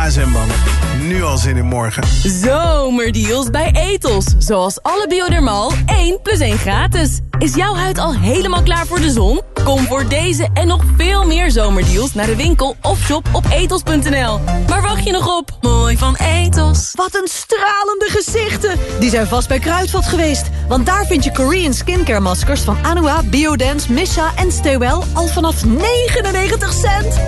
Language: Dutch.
KSM Bank. Nu al zin in morgen. Zomerdeals bij Ethos. Zoals alle Biodermal 1 + 1 gratis. Is jouw huid al helemaal klaar voor de zon? Kom voor deze en nog veel meer zomerdeals naar de winkel of shop op ethos.nl. Waar wacht je nog op? Mooi van Ethos. Wat een stralende gezichten! Die zijn vast bij Kruidvat geweest. Want daar vind je Korean skincare maskers van Anua, Biodance, Misha en Stay Well al vanaf 99 cent.